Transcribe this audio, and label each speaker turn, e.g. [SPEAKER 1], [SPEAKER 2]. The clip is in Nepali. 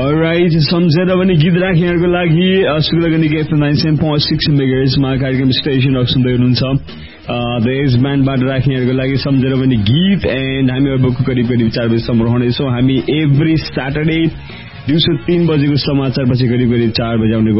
[SPEAKER 1] अलराइट, सम्झेर पनि गीत राख्नेहरूको लागि शुक्रगनिको FM 97.6 मेगाहर्जमा कार्यक्रम स्टेसन रक सुन्दै हुनुहुन्छ। देश ब्यान्डबाट राख्नेहरूको लागि सम्झेर पनि गीत एन्ड हामी अबको करिब 4 बजेसम्म रहनेछौँ। हामी एभ्री स्याटरडे दिउँसो 3 बजेको समाचारपछि करिब 4 बजे आउने